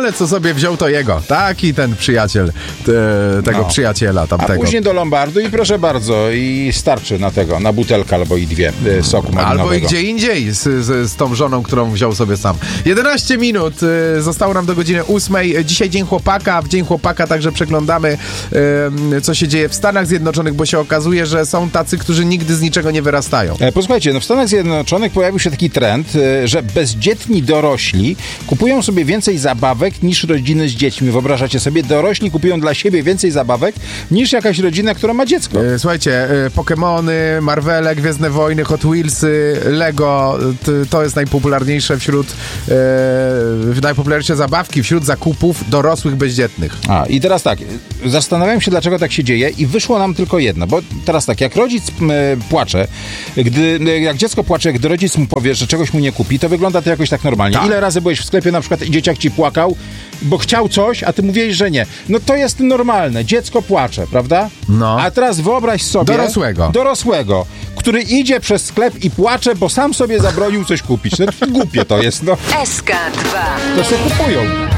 ale co sobie wziął, to jego. Taki ten przyjaciel tego przyjaciela tamtego. A później do Lombardu i proszę bardzo, i starczy na butelkę albo i dwie soku malinowego. Albo i gdzie indziej z tą żoną, którą wziął sobie sam. 11 minut zostało nam do godziny 8. Dzisiaj Dzień Chłopaka. W Dzień Chłopaka także przeglądamy, co się dzieje w Stanach Zjednoczonych, bo się okazuje, że są tacy, którzy nigdy z niczego nie wyrastają. Posłuchajcie, w Stanach Zjednoczonych pojawił się taki trend, że bezdzietni dorośli kupują sobie więcej zabawek niż rodziny z dziećmi. Wyobrażacie sobie? Dorośli kupują dla siebie więcej zabawek niż jakaś rodzina, która ma dziecko. Słuchajcie, Pokemony, Marvele, Gwiezdne Wojny, Hot Wheelsy, Lego, to jest najpopularniejsze najpopularniejsze zabawki wśród zakupów dorosłych bezdzietnych. I teraz tak, zastanawiałem się, dlaczego tak się dzieje i wyszło nam tylko jedno, bo teraz tak, jak rodzic płacze, jak dziecko płacze, gdy rodzic mu powie, że czegoś mu nie kupi, to wygląda to jakoś tak normalnie. Tak. Ile razy byłeś w sklepie na przykład i dzieciak ci płakał, bo chciał coś, a ty mówiłeś, że nie. No to jest normalne, dziecko płacze, prawda? No. A teraz wyobraź sobie dorosłego, który idzie przez sklep i płacze, bo sam sobie zabronił coś kupić. No głupie to jest, no. SK2. To sobie kupują.